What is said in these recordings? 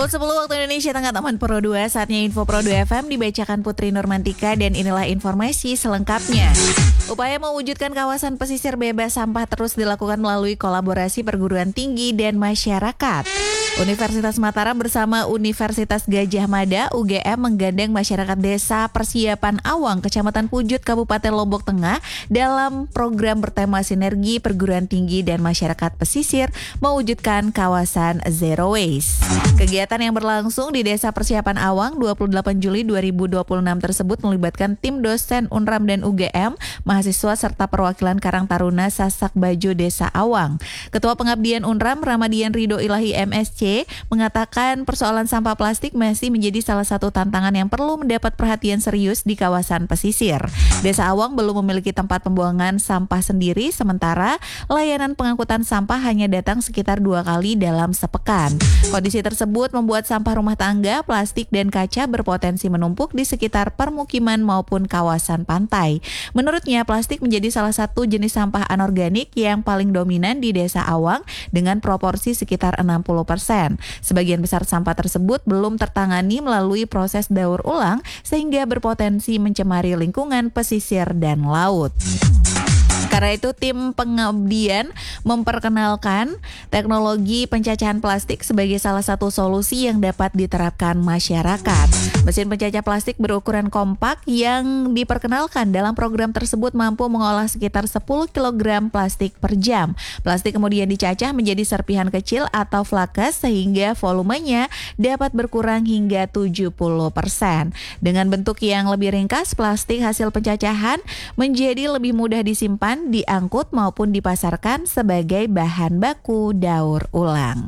Pukul 10 waktu Indonesia Tengah, teman Pro 2. Saatnya Info Pro 2 FM dibacakan Putri Nurmantika dan inilah informasi selengkapnya. Upaya mewujudkan kawasan pesisir bebas sampah terus dilakukan melalui kolaborasi perguruan tinggi dan masyarakat. Universitas Mataram bersama Universitas Gadjah Mada UGM menggandeng masyarakat desa Persiapan Awang, Kecamatan Pujut, Kabupaten Lombok Tengah dalam program bertema sinergi perguruan tinggi dan masyarakat pesisir mewujudkan kawasan Zero Waste. Kegiatan yang berlangsung di Desa Persiapan Awang 28 Juli 2026 tersebut melibatkan tim dosen Unram dan UGM, mahasiswa serta perwakilan Karang Taruna Sasak Bajo Desa Awang. Ketua Pengabdian Unram Ramadian Ridho Ilahi MSC mengatakan persoalan sampah plastik masih menjadi salah satu tantangan yang perlu mendapat perhatian serius di kawasan pesisir. Desa Awang belum memiliki tempat pembuangan sampah sendiri, sementara layanan pengangkutan sampah hanya datang sekitar 2 kali dalam sepekan. Kondisi tersebut membuat sampah rumah tangga, plastik, dan kaca berpotensi menumpuk di sekitar permukiman maupun kawasan pantai. Menurutnya, plastik menjadi salah satu jenis sampah anorganik yang paling dominan di Desa Awang dengan proporsi sekitar 60%. Sebagian besar sampah tersebut belum tertangani melalui proses daur ulang sehingga berpotensi mencemari lingkungan pesisir dan laut. Karena itu tim pengabdian memperkenalkan teknologi pencacahan plastik sebagai salah satu solusi yang dapat diterapkan masyarakat. Mesin pencacah plastik berukuran kompak yang diperkenalkan dalam program tersebut mampu mengolah sekitar 10 kg plastik per jam. Plastik kemudian dicacah menjadi serpihan kecil atau flakes sehingga volumenya dapat berkurang hingga 70%. Dengan bentuk yang lebih ringkas, plastik hasil pencacahan menjadi lebih mudah disimpan, diangkut maupun dipasarkan sebagai bahan baku daur ulang.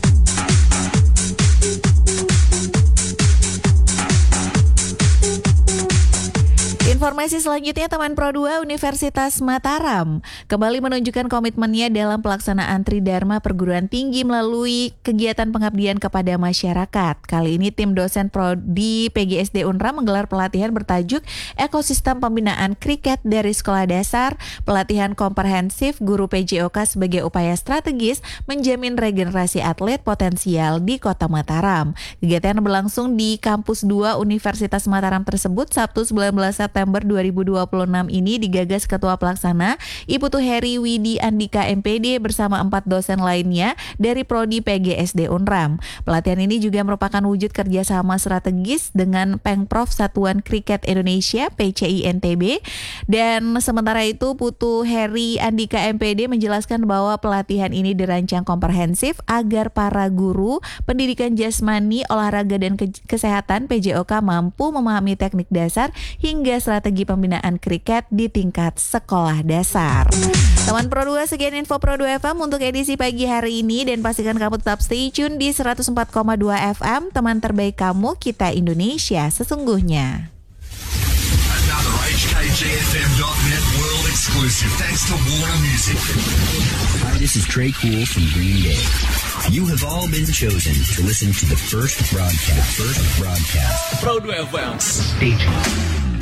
Informasi selanjutnya, teman Pro 2, Universitas Mataram kembali menunjukkan komitmennya dalam pelaksanaan Tridharma Perguruan Tinggi melalui kegiatan pengabdian kepada masyarakat. Kali ini tim dosen Prodi PGSD Unram menggelar pelatihan bertajuk Ekosistem Pembinaan Kriket dari Sekolah Dasar, pelatihan komprehensif guru PJOK sebagai upaya strategis menjamin regenerasi atlet potensial di Kota Mataram. Kegiatan berlangsung di Kampus 2 Universitas Mataram tersebut Sabtu 19 September 2026 ini digagas Ketua Pelaksana Ibu Heri Widi Andika MPD bersama 4 dosen lainnya dari Prodi PGSD Unram. Pelatihan ini juga merupakan wujud kerjasama strategis dengan Pengprov Satuan Kriket Indonesia PCI NTB, dan sementara itu Putu Heri Andika MPD menjelaskan bahwa pelatihan ini dirancang komprehensif agar para guru pendidikan jasmani, olahraga, dan kesehatan PJOK mampu memahami teknik dasar hingga strategi pembinaan kriket di tingkat sekolah dasar. Teman Pro 2, sekian Info Pro 2 FM untuk edisi pagi hari ini, dan pastikan kamu tetap stay tune di 104,2 FM, teman terbaik kamu, kita Indonesia sesungguhnya. Another HKGFM.net world exclusive thanks to Warner Music. Hi, this is Trey Cool from Green Day. You have all been chosen to listen to the first broadcast. Pro 2 FM. Stay tuned.